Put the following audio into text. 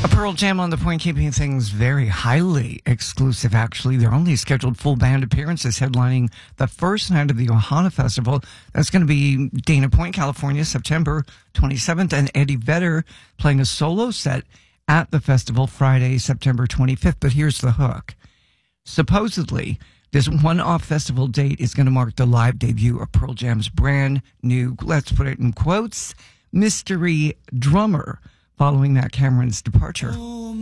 A Pearl Jam on the point, keeping things very highly exclusive, actually. Their only scheduled full band appearances headlining the first night of the Ohana Festival. That's going to be Dana Point, California, September 27th, and Eddie Vedder playing a solo set at the festival Friday, September 25th. But here's the hook. Supposedly, this one-off festival date is going to mark the live debut of Pearl Jam's brand new, let's put it in quotes, mystery drummer, following Matt Cameron's departure.